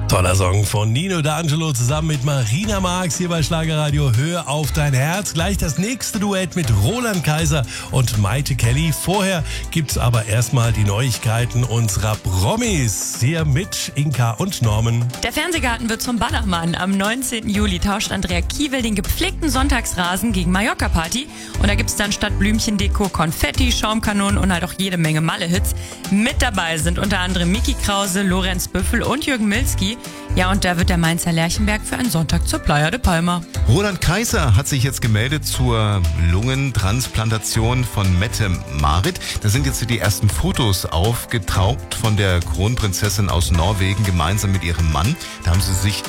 Toller Song von Nino D'Angelo zusammen mit Marina Marx hier bei Schlagerradio. Hör auf dein Herz. Gleich das nächste Duett mit Roland Kaiser und Maite Kelly. Vorher gibt's aber erstmal die Neuigkeiten unserer Promis. Hier mit Inka und Norman. Der Fernsehgarten wird zum Ballermann. Am 19. Juli tauscht Andrea Kiewel den gepflegten Sonntagsrasen gegen Mallorca-Party. Und da gibt's dann statt Blümchendeko Konfetti, Schaumkanonen und halt auch jede Menge Malle-Hits. Mit dabei sind unter anderem Miki Krause, Lorenz Büffel und Jürgen Milski. Ja, und da wird der Mainzer Lerchenberg für einen Sonntag zur Playa de Palma. Roland Kaiser hat sich jetzt gemeldet zur Lungentransplantation von Mette Marit. Da sind jetzt die ersten Fotos aufgetaucht von der Kronprinzessin aus Norwegen gemeinsam mit ihrem Mann. Da haben sie sich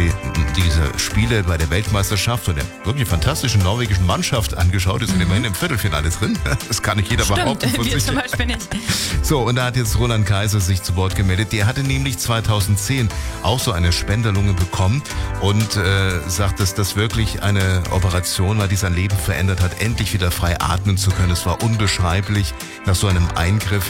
diese Spiele bei der Weltmeisterschaft und der wirklich fantastischen norwegischen Mannschaft angeschaut. Die sind immerhin im Viertelfinale drin. Das kann nicht jeder behaupten von sich. Wir zum Beispiel nicht. So, und da hat jetzt Roland Kaiser sich zu Wort gemeldet. Der hatte nämlich 2010 auch so eine Spenderlunge bekommen und sagt, dass das wirklich eine Operation war, die sein Leben verändert hat, endlich wieder frei atmen zu können. Es war unbeschreiblich nach so einem Eingriff.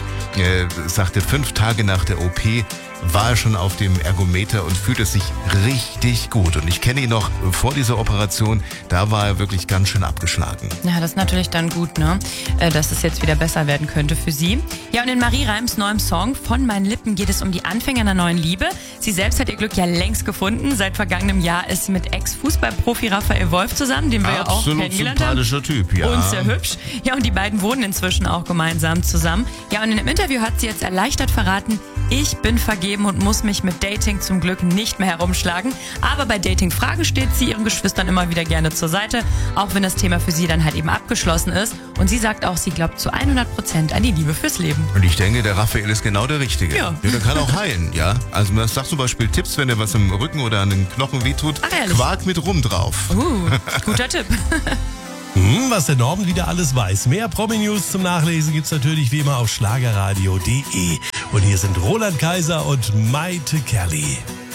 Sagte 5 Tage nach der OP war er schon auf dem Ergometer und fühlte sich richtig gut. Und ich kenne ihn noch vor dieser Operation, da war er wirklich ganz schön abgeschlagen. Ja, das ist natürlich dann gut, ne? Dass es jetzt wieder besser werden könnte für sie. Ja, und in Marie Reims neuem Song Von meinen Lippen geht es um die Anfänge einer neuen Liebe. Sie selbst hat ihr Glück ja längst gefunden. Seit vergangenem Jahr ist sie mit Ex-Fußballprofi Raphael Wolf zusammen, den wir ja auch kennengelernt haben. Sympathischer Typ, ja. Und sehr hübsch. Ja, und die beiden wohnen inzwischen auch gemeinsam zusammen. Ja, und in einem Interview hat sie jetzt erleichtert verraten, ich bin vergeben und muss mich mit Dating zum Glück nicht mehr herumschlagen. Aber bei Dating-Fragen steht sie ihren Geschwistern immer wieder gerne zur Seite, auch wenn das Thema für sie dann halt eben abgeschlossen ist. Und sie sagt auch, sie glaubt zu 100% an die Liebe fürs Leben. Und ich denke, der Raphael ist genau der Richtige. Ja. Der kann auch heilen, ja. Also man sagt zum Beispiel Tipps, wenn dir was im Rücken oder an den Knochen wehtut, Quark mit Rum drauf. Guter Tipp. Was der Norman wieder alles weiß. Mehr Promi-News zum Nachlesen gibt's natürlich wie immer auf schlagerradio.de. Und hier sind Roland Kaiser und Maite Kelly.